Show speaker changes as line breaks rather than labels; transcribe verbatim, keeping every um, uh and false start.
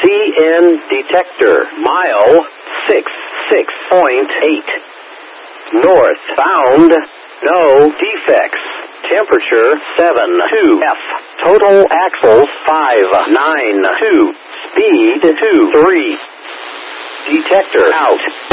N detector. Mile six six point eight. North bound. No defects. Temperature seven two F. Total axles five nine two. Speed two three. Detector out.